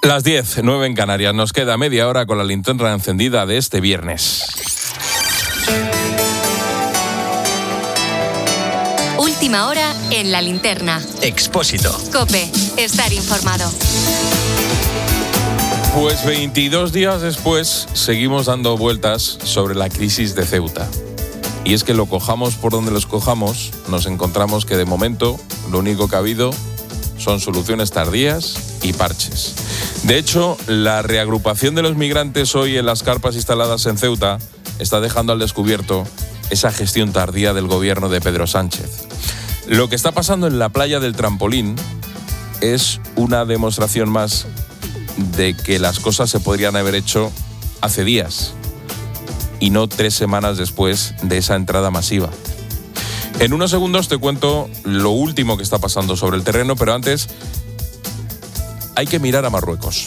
Las 10:09 en Canarias. Nos queda media hora con la linterna encendida de este viernes. Última hora en la linterna. Expósito. COPE. Estar informado. Pues 22 días después seguimos dando vueltas sobre la crisis de Ceuta. Y es que lo cojamos por donde los cojamos, nos encontramos que de momento lo único que ha habido son soluciones tardías y parches. De hecho, la reagrupación de los migrantes hoy en las carpas instaladas en Ceuta está dejando al descubierto esa gestión tardía del gobierno de Pedro Sánchez. Lo que está pasando en la playa del Trampolín es una demostración más de que las cosas se podrían haber hecho hace días y no 3 semanas después de esa entrada masiva. En unos segundos te cuento lo último que está pasando sobre el terreno, pero antes hay que mirar a Marruecos.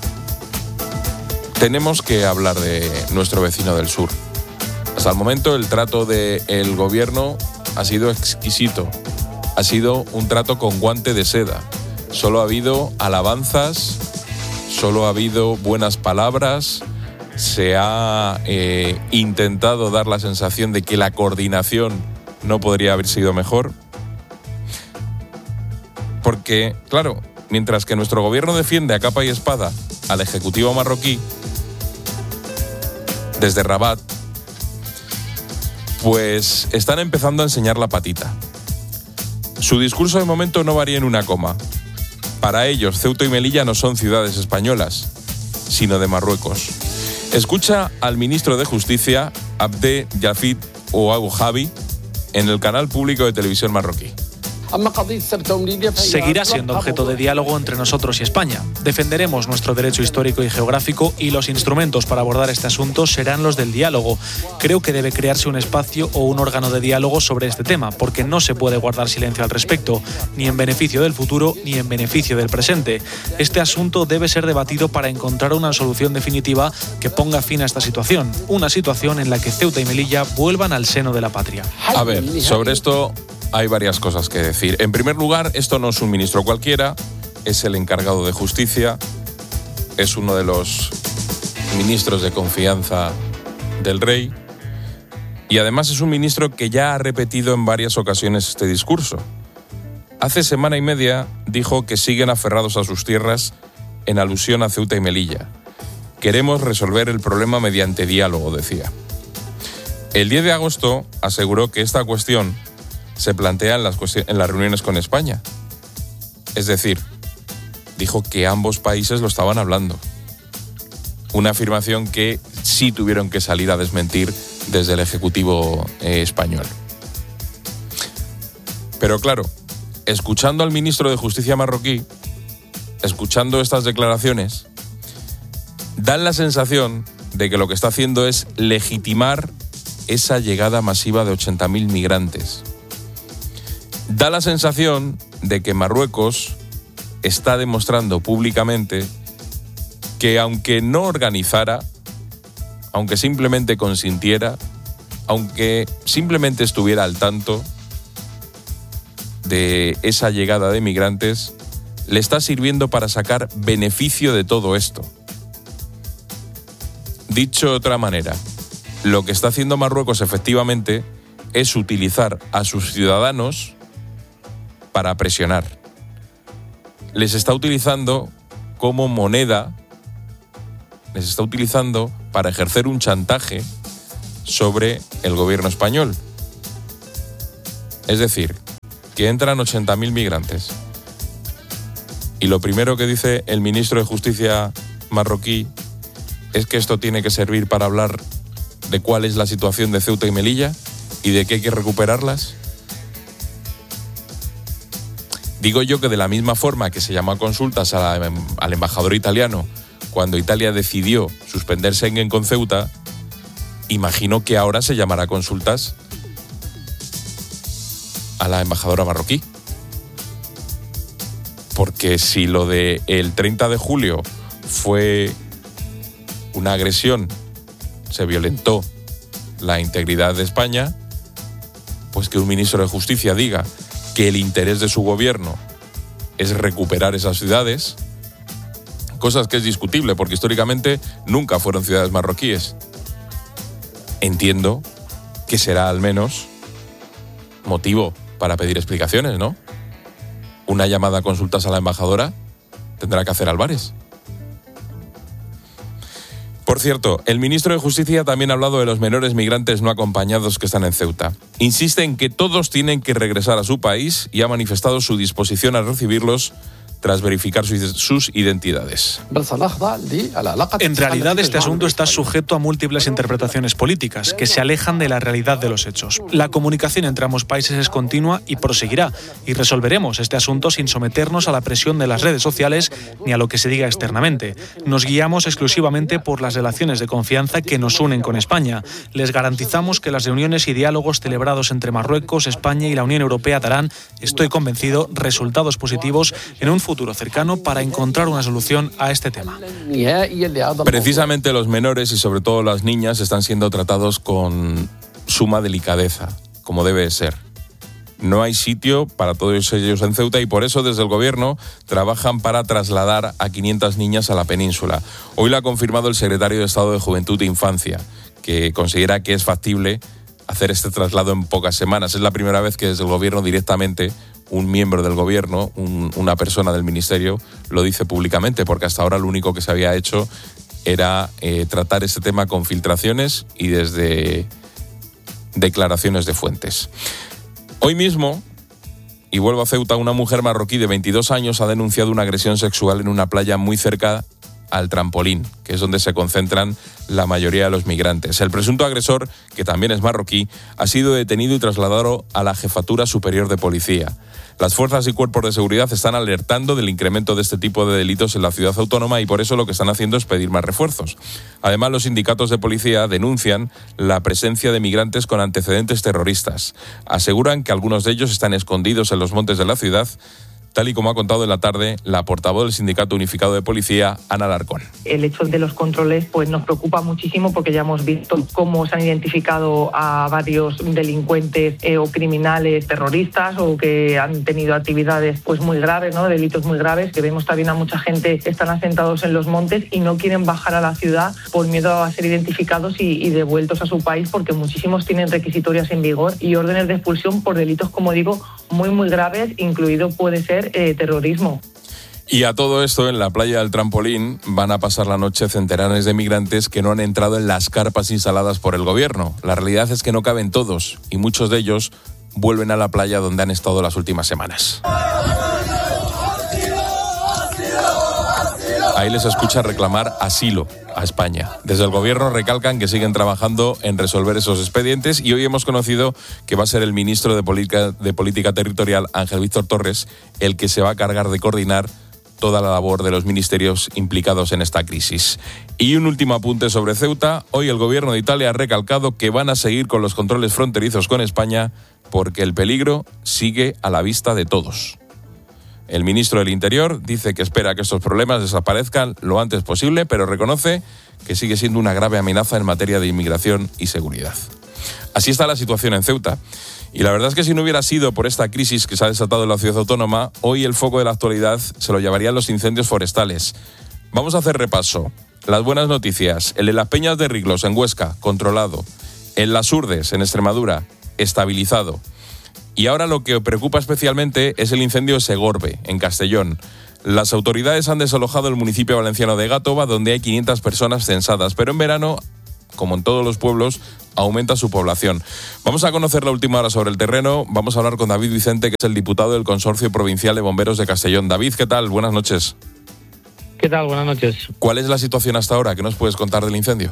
Tenemos que hablar de nuestro vecino del sur. Hasta el momento el trato del gobierno ha sido exquisito. Ha sido un trato con guante de seda. Solo ha habido alabanzas, solo ha habido buenas palabras. Se ha intentado dar la sensación de que la coordinación no podría haber sido mejor. Porque, claro, mientras que nuestro gobierno defiende a capa y espada al ejecutivo marroquí desde Rabat, pues están empezando a enseñar la patita. Su discurso de momento no varía en una coma. Para ellos, Ceuta y Melilla no son ciudades españolas, sino de Marruecos. Escucha al ministro de Justicia, Abdel Yafid Ouahabi, en el canal público de televisión marroquí. Seguirá siendo objeto de diálogo entre nosotros y España. Defenderemos nuestro derecho histórico y geográfico y los instrumentos para abordar este asunto serán los del diálogo. Creo que debe crearse un espacio o un órgano de diálogo sobre este tema, porque no se puede guardar silencio al respecto, ni en beneficio del futuro ni en beneficio del presente. Este asunto debe ser debatido para encontrar una solución definitiva que ponga fin a esta situación, una situación en la que Ceuta y Melilla vuelvan al seno de la patria. A ver, sobre esto hay varias cosas que decir. En primer lugar, esto no es un ministro cualquiera, es el encargado de justicia, es uno de los ministros de confianza del rey y además es un ministro que ya ha repetido en varias ocasiones este discurso. Hace semana y media dijo que siguen aferrados a sus tierras en alusión a Ceuta y Melilla. Queremos resolver el problema mediante diálogo, decía. El 10 de agosto aseguró que esta cuestión se plantea en las reuniones con España. Es decir, dijo que ambos países lo estaban hablando. Una afirmación que sí tuvieron que salir a desmentir desde el Ejecutivo español. Pero claro, escuchando al ministro de Justicia marroquí, escuchando estas declaraciones, dan la sensación de que lo que está haciendo es legitimar esa llegada masiva de 80.000 migrantes. Da la sensación de que Marruecos está demostrando públicamente que aunque no organizara, aunque simplemente consintiera, aunque simplemente estuviera al tanto de esa llegada de migrantes, le está sirviendo para sacar beneficio de todo esto. Dicho de otra manera, lo que está haciendo Marruecos efectivamente es utilizar a sus ciudadanos para presionar. Les está utilizando como moneda, les está utilizando para ejercer un chantaje sobre el gobierno español. Es decir, que entran 80.000 migrantes. Y lo primero que dice el ministro de Justicia marroquí es que esto tiene que servir para hablar de cuál es la situación de Ceuta y Melilla y de que hay que recuperarlas. Digo yo que de la misma forma que se llamó a consultas al embajador italiano cuando Italia decidió suspender Schengen con Ceuta, imagino que ahora se llamará a consultas a la embajadora marroquí. Porque si lo del 30 de julio fue una agresión, se violentó la integridad de España, pues que un ministro de Justicia diga que el interés de su gobierno es recuperar esas ciudades, cosas que es discutible porque históricamente nunca fueron ciudades marroquíes. Entiendo que será al menos motivo para pedir explicaciones, ¿no? Una llamada a consultas a la embajadora tendrá que hacer Álvarez. Por cierto, el ministro de Justicia también ha hablado de los menores migrantes no acompañados que están en Ceuta. Insiste en que todos tienen que regresar a su país y ha manifestado su disposición a recibirlos tras verificar sus identidades. En realidad, este asunto está sujeto a múltiples interpretaciones políticas que se alejan de la realidad de los hechos. La comunicación entre ambos países es continua y proseguirá, y resolveremos este asunto sin someternos a la presión de las redes sociales ni a lo que se diga externamente. Nos guiamos exclusivamente por las relaciones de confianza que nos unen con España. Les garantizamos que las reuniones y diálogos celebrados entre Marruecos, España y la Unión Europea darán, estoy convencido, resultados positivos en un futuro cercano para encontrar una solución a este tema. Precisamente los menores y sobre todo las niñas están siendo tratados con suma delicadeza, como debe ser. No hay sitio para todos ellos en Ceuta y por eso desde el gobierno trabajan para trasladar a 500 niñas a la península. Hoy lo ha confirmado el secretario de Estado de Juventud e Infancia, que considera que es factible hacer este traslado en pocas semanas. Es la primera vez que desde el gobierno directamente un miembro del gobierno, una persona del ministerio, lo dice públicamente, porque hasta ahora lo único que se había hecho era tratar este tema con filtraciones y desde declaraciones de fuentes. Hoy mismo, y vuelvo a Ceuta, una mujer marroquí de 22 años ha denunciado una agresión sexual en una playa muy cerca al Trampolín, que es donde se concentran la mayoría de los migrantes. El presunto agresor, que también es marroquí, ha sido detenido y trasladado a la Jefatura Superior de Policía. Las fuerzas y cuerpos de seguridad están alertando del incremento de este tipo de delitos en la ciudad autónoma y por eso lo que están haciendo es pedir más refuerzos. Además, los sindicatos de policía denuncian la presencia de migrantes con antecedentes terroristas. Aseguran que algunos de ellos están escondidos en los montes de la ciudad, tal y como ha contado en la tarde la portavoz del Sindicato Unificado de Policía, Ana Alarcón. El hecho de los controles pues nos preocupa muchísimo porque ya hemos visto cómo se han identificado a varios delincuentes o criminales terroristas o que han tenido actividades pues muy graves, ¿no? Delitos muy graves, que vemos también a mucha gente que están asentados en los montes y no quieren bajar a la ciudad por miedo a ser identificados y devueltos a su país porque muchísimos tienen requisitorias en vigor y órdenes de expulsión por delitos, como digo, muy graves, incluido puede ser terrorismo. Y a todo esto, en la playa del Trampolín van a pasar la noche centenares de migrantes que no han entrado en las carpas instaladas por el gobierno. La realidad es que no caben todos y muchos de ellos vuelven a la playa donde han estado las últimas semanas. Ahí les escucha reclamar asilo a España. Desde el gobierno recalcan que siguen trabajando en resolver esos expedientes y hoy hemos conocido que va a ser el ministro de Política Territorial, Ángel Víctor Torres, el que se va a cargar de coordinar toda la labor de los ministerios implicados en esta crisis. Y un último apunte sobre Ceuta. Hoy el gobierno de Italia ha recalcado que van a seguir con los controles fronterizos con España porque el peligro sigue a la vista de todos. El ministro del Interior dice que espera que estos problemas desaparezcan lo antes posible, pero reconoce que sigue siendo una grave amenaza en materia de inmigración y seguridad. Así está la situación en Ceuta. Y la verdad es que si no hubiera sido por esta crisis que se ha desatado en la ciudad autónoma, hoy el foco de la actualidad se lo llevarían los incendios forestales. Vamos a hacer repaso. Las buenas noticias. El de las Peñas de Riglos, en Huesca, controlado. En Las Urdes, en Extremadura, estabilizado. Y ahora lo que preocupa especialmente es el incendio de Segorbe, en Castellón. Las autoridades han desalojado el municipio valenciano de Gátova, donde hay 500 personas censadas, pero en verano, como en todos los pueblos, aumenta su población. Vamos a conocer la última hora sobre el terreno. Vamos a hablar con David Vicente, que es el diputado del Consorcio Provincial de Bomberos de Castellón. David, ¿qué tal? Buenas noches. ¿Qué tal? Buenas noches. ¿Cuál es la situación hasta ahora? ¿Qué nos puedes contar del incendio?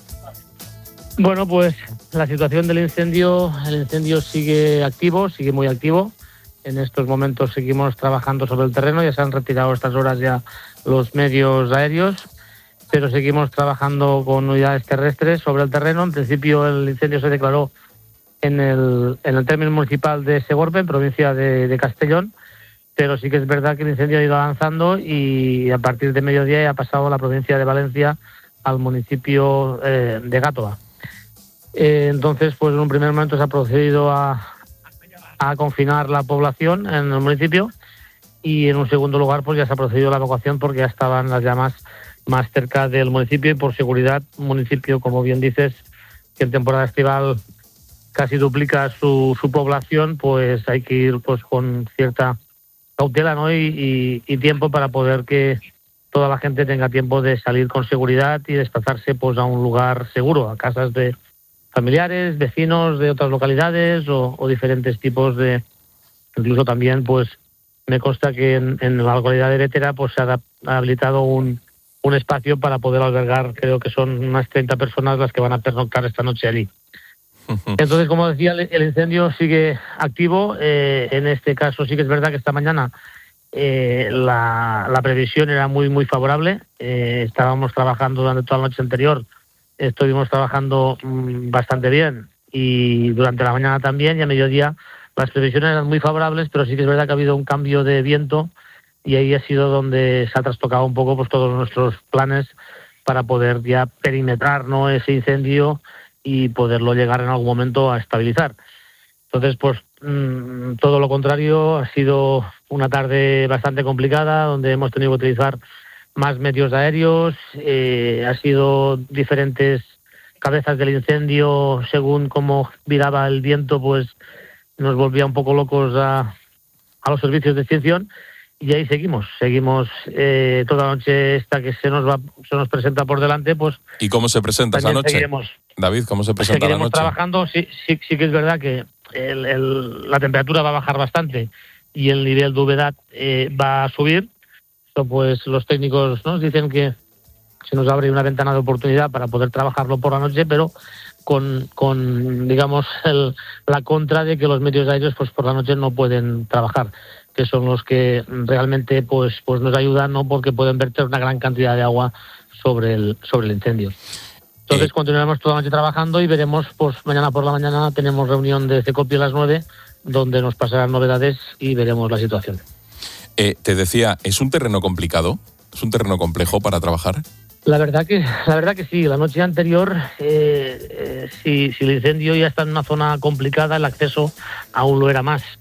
Bueno, pues la situación del incendio, el incendio sigue activo, sigue muy activo. En estos momentos seguimos trabajando sobre el terreno, ya se han retirado a estas horas ya los medios aéreos, pero seguimos trabajando con unidades terrestres sobre el terreno. En principio el incendio se declaró en el término municipal de Segorbe, en provincia de Castellón, pero sí que es verdad que el incendio ha ido avanzando y a partir de mediodía ya ha pasado a la provincia de Valencia al municipio de Gátova. Entonces, pues en un primer momento se ha procedido a confinar la población en el municipio y en un segundo lugar pues ya se ha procedido a la evacuación porque ya estaban las llamas más cerca del municipio y por seguridad, un municipio, como bien dices, que en temporada estival casi duplica su población, pues hay que ir pues con cierta cautela, ¿no? y tiempo para poder que toda la gente tenga tiempo de salir con seguridad y desplazarse pues a un lugar seguro, a casas de familiares, vecinos de otras localidades o diferentes tipos de... Incluso también pues me consta que en la localidad de Bétera pues se ha habilitado un espacio para poder albergar, creo que son unas 30 personas las que van a pernoctar esta noche allí. Entonces, como decía, el incendio sigue activo. En este caso sí que es verdad que esta mañana la previsión era muy favorable. Estábamos trabajando durante toda la noche anterior, estuvimos trabajando bastante bien y durante la mañana también, y a mediodía las previsiones eran muy favorables, pero sí que es verdad que ha habido un cambio de viento y ahí ha sido donde se ha trastocado un poco pues todos nuestros planes para poder ya perimetrar, ¿no?, ese incendio y poderlo llegar en algún momento a estabilizar. Entonces, pues todo lo contrario, ha sido una tarde bastante complicada, donde hemos tenido que utilizar más medios aéreos, ha sido diferentes cabezas del incendio, según cómo viraba el viento, pues nos volvía un poco locos a los servicios de extinción, y ahí seguimos toda la noche esta que se nos presenta por delante, pues... ¿Y cómo se presenta esa noche? Seguiremos, David, ¿cómo se presenta la noche? Trabajando, sí que es verdad que la temperatura va a bajar bastante y el nivel de humedad va a subir. Esto pues los técnicos nos dicen que se nos abre una ventana de oportunidad para poder trabajarlo por la noche, pero con digamos la contra de que los medios aéreos pues por la noche no pueden trabajar, que son los que realmente pues nos ayudan, ¿no?, porque pueden verter una gran cantidad de agua sobre el incendio. Entonces continuaremos toda la noche trabajando y veremos, pues mañana por la mañana tenemos reunión de CECOPI a las 9, donde nos pasarán novedades y veremos la situación. Te decía, ¿es un terreno complicado? ¿Es un terreno complejo para trabajar? La verdad que sí. La noche anterior, si el incendio ya está en una zona complicada, el acceso aún lo era más.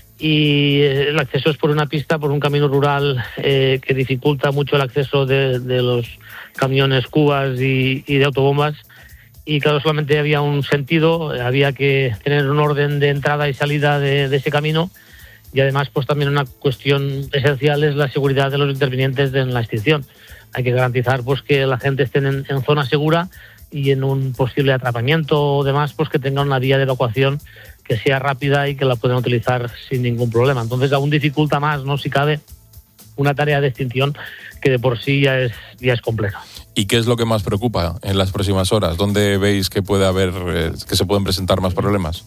Y el acceso es por una pista, por un camino rural que dificulta mucho el acceso de los camiones cubas y de autobombas. Y claro, solamente había un sentido, había que tener un orden de entrada y salida de ese camino. Y además, pues también una cuestión esencial es la seguridad de los intervinientes en la extinción. Hay que garantizar pues que la gente esté en zona segura y en un posible atrapamiento o demás, pues que tengan una vía de evacuación que sea rápida y que la puedan utilizar sin ningún problema. Entonces aún dificulta más, ¿no?, si cabe, una tarea de extinción que de por sí ya es compleja. ¿Y qué es lo que más preocupa en las próximas horas? ¿Dónde veis que puede haber, que se pueden presentar más problemas?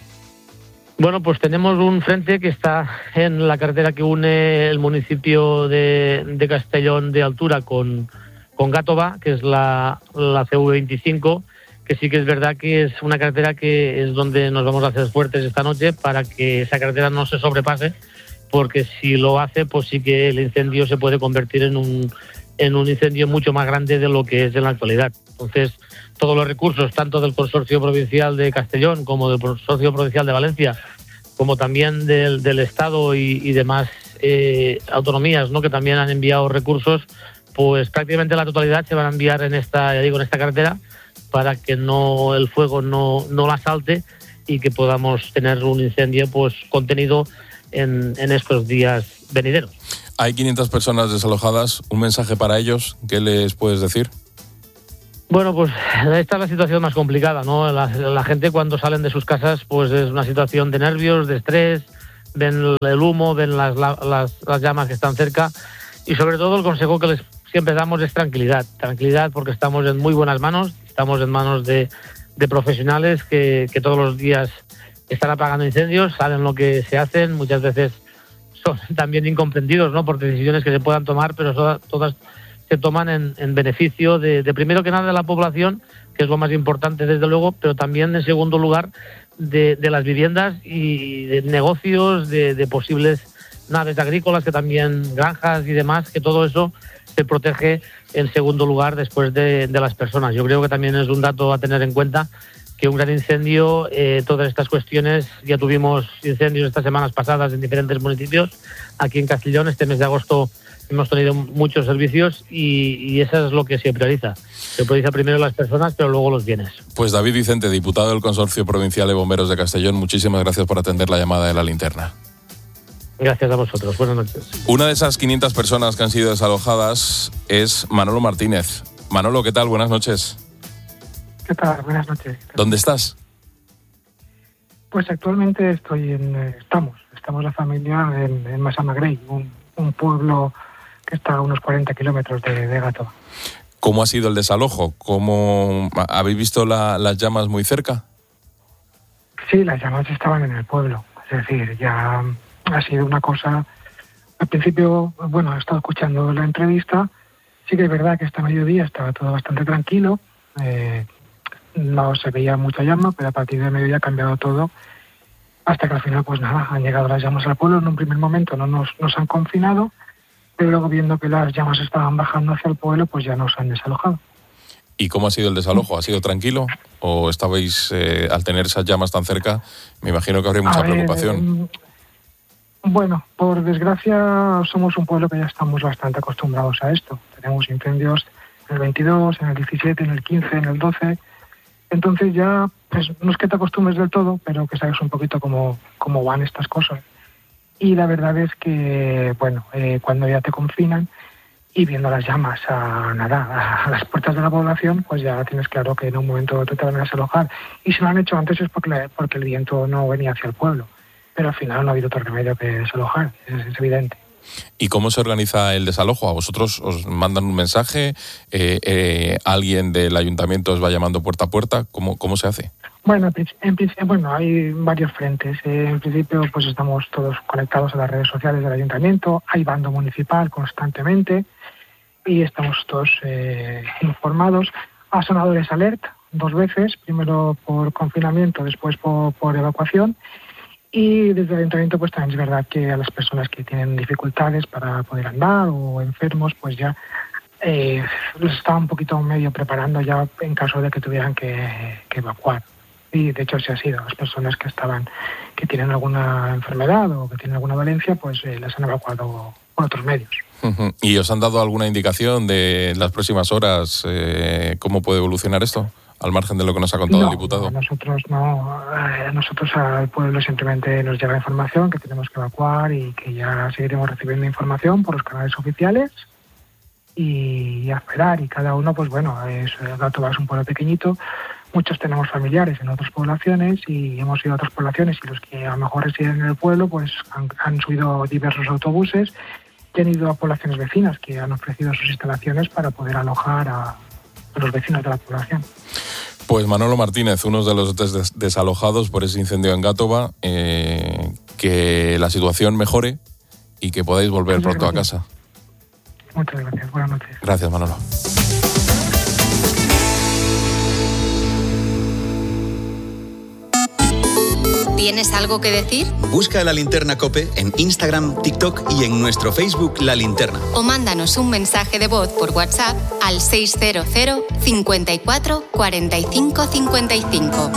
Bueno, pues tenemos un frente que está en la carretera que une el municipio de Castellón de Altura con Gàtova, que es la CV25, que sí que es verdad que es una carretera que es donde nos vamos a hacer fuertes esta noche para que esa carretera no se sobrepase, porque si lo hace, pues sí que el incendio se puede convertir en un incendio mucho más grande de lo que es en la actualidad. Entonces, todos los recursos, tanto del Consorcio Provincial de Castellón como del Consorcio Provincial de Valencia, como también del Estado y demás autonomías, ¿no?, que también han enviado recursos, pues prácticamente la totalidad se van a enviar en esta carretera para que el fuego no la asalte y que podamos tener un incendio pues contenido en estos días venideros. Hay 500 personas desalojadas. ¿Un mensaje para ellos? ¿Qué les puedes decir? Bueno, pues esta es la situación más complicada, ¿no? La gente cuando salen de sus casas pues es una situación de nervios, de estrés, ven el humo, ven las llamas que están cerca, y sobre todo el consejo que les siempre damos es tranquilidad porque estamos en muy buenas manos, estamos en manos de profesionales que todos los días están apagando incendios, saben lo que se hacen, muchas veces son también incomprendidos, ¿no?, por decisiones que se puedan tomar, pero todas se toman en beneficio de primero que nada de la población, que es lo más importante desde luego, pero también en segundo lugar de las viviendas y de negocios, de posibles naves agrícolas, que también granjas y demás, que todo eso se protege en segundo lugar después de las personas. Yo creo que también es un dato a tener en cuenta. que un gran incendio, todas estas cuestiones, ya tuvimos incendios estas semanas pasadas en diferentes municipios. Aquí en Castellón, este mes de agosto, hemos tenido muchos servicios y eso es lo que se prioriza. Se prioriza primero las personas, pero luego los bienes. Pues David Vicente, diputado del Consorcio Provincial de Bomberos de Castellón, muchísimas gracias por atender la llamada de La Linterna. Gracias a vosotros. Buenas noches. Una de esas 500 personas que han sido desalojadas es Manolo Martínez. Manolo, ¿qué tal? Buenas noches. ¿Qué tal? Buenas noches. ¿Dónde estás? Pues actualmente estamos la familia en Massamagrell, un pueblo que está a unos 40 kilómetros de Gàtova. ¿Cómo ha sido el desalojo? ¿Habéis visto las llamas muy cerca? Sí, las llamas estaban en el pueblo. Es decir, ya ha sido una cosa... Al principio, bueno, he estado escuchando la entrevista. Sí que es verdad que hasta mediodía estaba todo bastante tranquilo. No se veía mucha llama, pero a partir de mediodía ha cambiado todo. Hasta que al final, pues nada, han llegado las llamas al pueblo. En un primer momento no nos han confinado, pero luego viendo que las llamas estaban bajando hacia el pueblo, pues ya nos han desalojado. ¿Y cómo ha sido el desalojo? ¿Ha sido tranquilo? ¿O estabais, al tener esas llamas tan cerca, me imagino que habría mucha preocupación? Bueno, por desgracia somos un pueblo que ya estamos bastante acostumbrados a esto. Tenemos incendios en el 22, en el 17, en el 15, en el 12... Entonces ya, pues no es que te acostumbres del todo, pero que sabes un poquito cómo van estas cosas. Y la verdad es que, bueno, cuando ya te confinan y viendo las llamas a las puertas de la población, pues ya tienes claro que en un momento te van a desalojar. Y si lo han hecho antes es porque el viento no venía hacia el pueblo. Pero al final no ha habido otro remedio que desalojar, es evidente. ¿Y cómo se organiza el desalojo? ¿A vosotros os mandan un mensaje? ¿Alguien del ayuntamiento os va llamando puerta a puerta? ¿Cómo se hace? Bueno, hay varios frentes. En principio, pues estamos todos conectados a las redes sociales del ayuntamiento. Hay bando municipal constantemente y estamos todos informados. Ha sonado el alert 2 veces, primero por confinamiento, después por evacuación. Y desde el ayuntamiento pues también es verdad que a las personas que tienen dificultades para poder andar o enfermos pues ya los estaba un poquito medio preparando ya en caso de que tuvieran que evacuar. Y de hecho sí ha sido. Las personas que tienen alguna enfermedad o que tienen alguna dolencia pues las han evacuado por otros medios. Uh-huh. ¿Y os han dado alguna indicación de las próximas horas cómo puede evolucionar esto? Al margen de lo que nos ha contado el diputado. Nosotros al pueblo simplemente nos llega información que tenemos que evacuar y que ya seguiremos recibiendo información por los canales oficiales y a esperar. Y cada uno, pues bueno, Gàtova es un pueblo pequeñito, muchos tenemos familiares en otras poblaciones y hemos ido a otras poblaciones y los que a lo mejor residen en el pueblo pues han subido diversos autobuses y han ido a poblaciones vecinas que han ofrecido sus instalaciones para poder alojar a los vecinos de la población. Pues Manolo Martínez, uno de los desalojados por ese incendio en Gàtova, que la situación mejore y que podáis volver pronto a casa. Muchas gracias, buenas noches. Gracias, Manolo. ¿Tienes algo que decir? Busca La Linterna COPE en Instagram, TikTok y en nuestro Facebook La Linterna. O mándanos un mensaje de voz por WhatsApp al 600 54 45 55.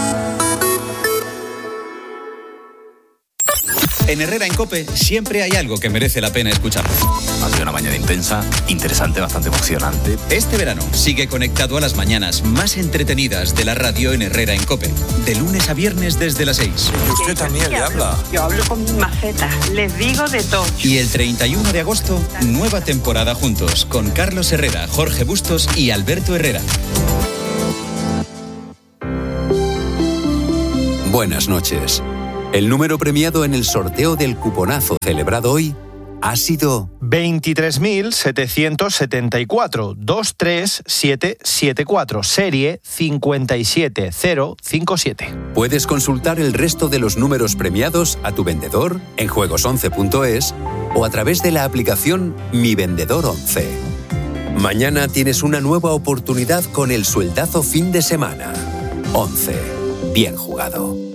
En Herrera en COPE siempre hay algo que merece la pena escuchar. Ha sido una mañana intensa, interesante, bastante emocionante. Este verano sigue conectado a las mañanas más entretenidas de la radio en Herrera en COPE. De lunes a viernes desde las 6. Y usted también le habla. Yo hablo con mi maceta, les digo de todo. Y el 31 de agosto, nueva temporada juntos con Carlos Herrera, Jorge Bustos y Alberto Herrera. Buenas noches. El número premiado en el sorteo del cuponazo celebrado hoy ha sido 23.774, 23774, serie 57057. Puedes consultar el resto de los números premiados a tu vendedor en juegos11.es o a través de la aplicación Mi Vendedor 11. Mañana tienes una nueva oportunidad con el sueldazo fin de semana. 11. Bien jugado.